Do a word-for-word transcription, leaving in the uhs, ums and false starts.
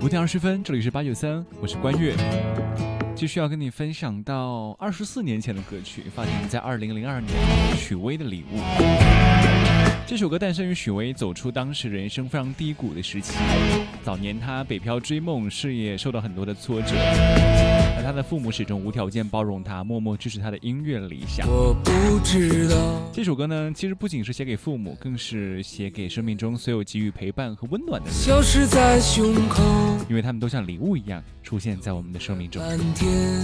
五点二十分，这里是八九三，我是关悦。继续要跟你分享到二十四年前的歌曲，发行在二零零二年，许巍的《礼物》。这首歌诞生于许巍走出当时人生非常低谷的时期。早年他北漂追梦，事业受到很多的挫折，而他的父母始终无条件包容他，默默支持他的音乐理想。 我不知道， 这首歌呢，其实不仅是写给父母，更是写给生命中所有给予陪伴和温暖的人， 消失在胸口， 因为他们都像礼物一样出现在我们的生命中。 蓝天